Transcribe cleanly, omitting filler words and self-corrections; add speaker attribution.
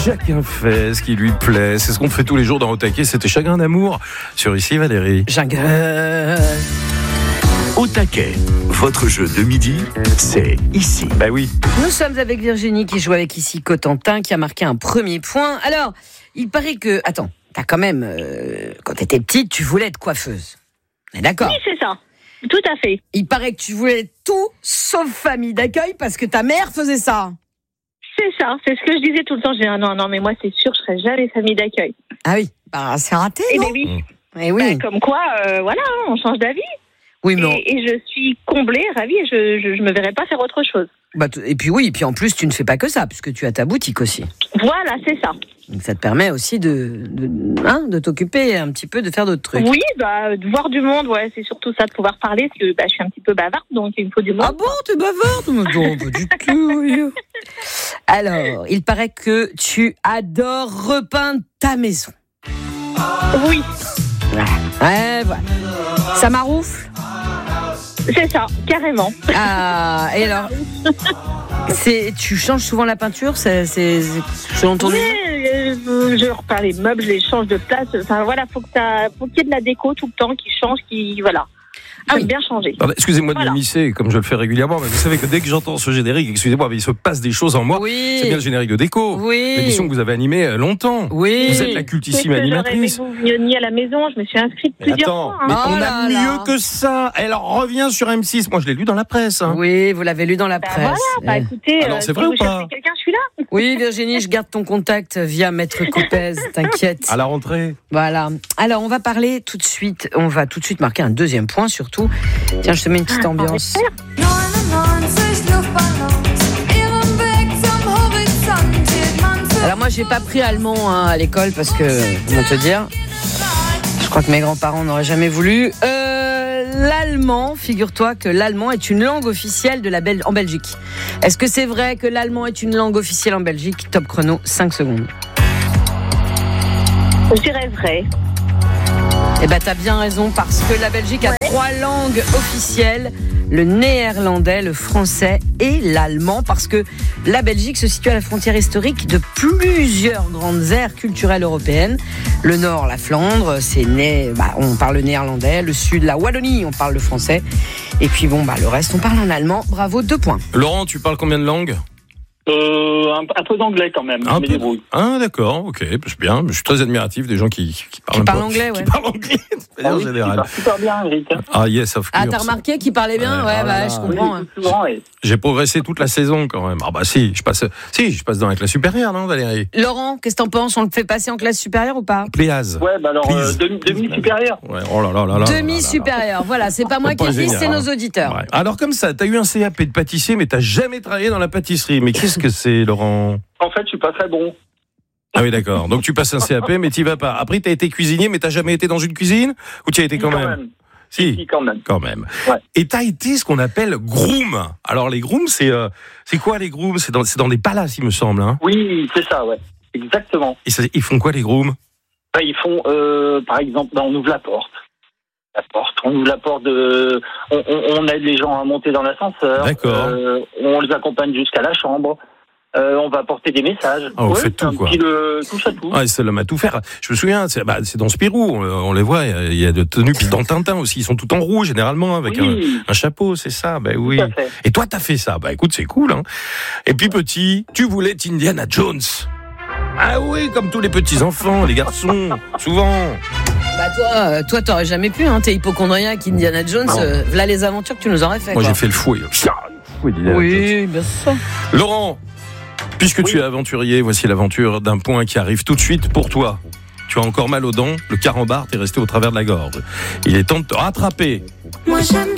Speaker 1: Chacun fait ce qui lui plaît. C'est ce qu'on fait tous les jours dans Au Taquet. C'était Chagrin d'amour sur Ici Valérie.
Speaker 2: Au Taquet, votre jeu de midi, c'est ici.
Speaker 1: Bah oui.
Speaker 3: Nous sommes avec Virginie qui joue avec ici Cotentin qui a marqué un premier point. Alors, il paraît que... Attends, t'as quand même... quand t'étais petite, tu voulais être coiffeuse. On est d'accord ?
Speaker 4: Oui, c'est ça. Tout à fait.
Speaker 3: Il paraît que tu voulais être tout sauf famille d'accueil parce que ta mère faisait ça.
Speaker 4: C'est ça. C'est ce que je disais tout le temps. Je disais non, mais moi, c'est sûr, je serai jamais famille d'accueil.
Speaker 3: Ah oui, bah, c'est raté,
Speaker 4: Et
Speaker 3: non ?
Speaker 4: oui.
Speaker 3: Eh oui.
Speaker 4: Bah, comme quoi, voilà, on change d'avis.
Speaker 3: Oui, mais
Speaker 4: Et je suis comblée, ravie, et je me verrai pas faire autre chose.
Speaker 3: et puis en plus tu ne fais pas que ça puisque tu as ta boutique aussi.
Speaker 4: Voilà, c'est ça.
Speaker 3: Donc ça te permet aussi de t'occuper un petit peu, de faire d'autres trucs.
Speaker 4: Oui, de voir du monde, ouais, c'est surtout ça, de pouvoir parler, parce que je suis un petit peu bavarde, donc il me faut du monde.
Speaker 3: Ah bon, t'es bavarde ? Non, pas du tout. Oui. Alors, il paraît que tu adores repeindre ta maison.
Speaker 4: Oui.
Speaker 3: Ouais, voilà. Ça maroufle ?
Speaker 4: C'est ça, carrément.
Speaker 3: Ah, et alors tu changes souvent la peinture, c'est selon ton
Speaker 4: Oui, je repars les meubles, je les change de place. Enfin voilà, faut qu'il y ait de la déco tout le temps qui change, voilà. J'aime bien changer.
Speaker 1: Excusez-moi de m'immiscer, comme je le fais régulièrement, mais vous savez que dès que j'entends ce générique, excusez-moi, mais il se passe des choses en moi.
Speaker 3: Oui.
Speaker 1: C'est bien le générique de déco.
Speaker 3: Oui.
Speaker 1: L'émission que vous avez animée longtemps.
Speaker 3: Oui.
Speaker 1: Vous êtes la cultissime animatrice.
Speaker 4: J'aurais aimé que vous veniez à la maison, je me suis inscrite plusieurs fois.
Speaker 1: Mais
Speaker 3: Oh
Speaker 1: on
Speaker 3: là
Speaker 1: a
Speaker 3: là.
Speaker 1: mieux que ça. Elle revient sur M6. Moi, je l'ai lu dans la presse. Hein.
Speaker 3: Oui, vous l'avez lu dans la presse.
Speaker 4: Voilà, écoutez,
Speaker 1: Alors, c'est
Speaker 4: si
Speaker 1: vrai
Speaker 4: vous
Speaker 1: ou pas
Speaker 4: cherchez quelqu'un, je suis là.
Speaker 3: Oui, Virginie, je garde ton contact via Maître Copez, t'inquiète.
Speaker 1: À la rentrée.
Speaker 3: Voilà. Alors, on va parler tout de suite. On va tout de suite marquer un deuxième point, surtout. Tiens, je te mets une petite ambiance. Alors moi, j'ai pas pris allemand à l'école parce que, comment te dire, je crois que mes grands-parents n'auraient jamais voulu. L'allemand, figure-toi que l'allemand est une langue officielle en Belgique. Est-ce que c'est vrai que l'allemand est une langue officielle en Belgique ? Top chrono, 5 secondes.
Speaker 4: Je dirais vrai.
Speaker 3: Eh ben, t'as bien raison, parce que la Belgique a 3 langues officielles, le néerlandais, le français et l'allemand, parce que la Belgique se situe à la frontière historique de plusieurs grandes aires culturelles européennes. Le nord, la Flandre, on parle le néerlandais, le sud, la Wallonie, on parle le français, et puis le reste, on parle en allemand. Bravo, 2 points.
Speaker 1: Laurent, tu parles combien de langues ?
Speaker 5: Un peu d'anglais quand même.
Speaker 1: Un peu. Ah d'accord, ok, c'est bien. Je suis très admiratif des gens qui
Speaker 3: parlent anglais, ouais.
Speaker 1: Qui parlent anglais, de manière générale.
Speaker 5: Super bien, Eric.
Speaker 1: Ah yes, of course.
Speaker 3: Ah, t'as remarqué qu'il parlait bien ? Ouais, je comprends.
Speaker 5: Oui, souvent, ouais.
Speaker 1: J'ai progressé toute la saison quand même. Ah bah si, je passe dans la classe supérieure, non Valérie ?
Speaker 3: Laurent, qu'est-ce que t'en penses ? On le fait passer en classe supérieure ou pas ?
Speaker 1: Pléaz.
Speaker 5: Ouais, alors demi-supérieur.
Speaker 1: Ouais, oh là là.
Speaker 3: Demi-supérieur, voilà, c'est pas moi qui le dis, c'est nos auditeurs.
Speaker 1: Ouais. Alors comme ça, t'as eu un CAP de pâtissier, mais t'as jamais travaillé dans la pâtisserie. Mais qu'est-ce que c'est, Laurent ?
Speaker 5: En fait, je suis pas très bon.
Speaker 1: Ah oui, d'accord. Donc tu passes un CAP, mais t'y vas pas. Après, t'as été cuisinier, mais t'as jamais été dans une cuisine ? Ou tu y as été quand même. Si,
Speaker 5: quand même.
Speaker 1: Quand même.
Speaker 5: Ouais.
Speaker 1: Et t'as été ce qu'on appelle groom. Alors les grooms, c'est quoi les grooms ? C'est dans des palaces, il me semble. Hein.
Speaker 5: Oui, c'est ça, ouais. Exactement.
Speaker 1: Et ils font quoi les grooms ?
Speaker 5: Ils font, par exemple, on ouvre la porte. On ouvre la porte on aide les gens à monter dans l'ascenseur.
Speaker 1: D'accord.
Speaker 5: On les accompagne jusqu'à la chambre. On va apporter des messages.
Speaker 1: Ah, on fait tout, quoi.
Speaker 5: Touche à tout.
Speaker 1: Ah, c'est l'homme à tout faire. Je me souviens, c'est dans Spirou, on les voit, il y a de tenues, puis dans Tintin aussi, ils sont tout en rouge, généralement, avec un chapeau, c'est ça, oui. Et toi, t'as fait ça, écoute, c'est cool, hein. Et puis petit, tu voulais être Indiana Jones. Ah oui, comme tous les petits enfants, les garçons, souvent.
Speaker 3: Toi, t'aurais jamais pu, hein, t'es hypocondriaque, Indiana Jones, voilà les aventures que tu nous aurais fait.
Speaker 1: Moi,
Speaker 3: quoi.
Speaker 1: j'ai fait le fouet.
Speaker 3: Oui, bien sûr.
Speaker 1: Laurent, puisque tu es aventurier, voici l'aventure d'un point qui arrive tout de suite pour toi. Tu as encore mal aux dents, le carambar t'est resté au travers de la gorge. Il est temps de te rattraper.
Speaker 6: Moi j'aime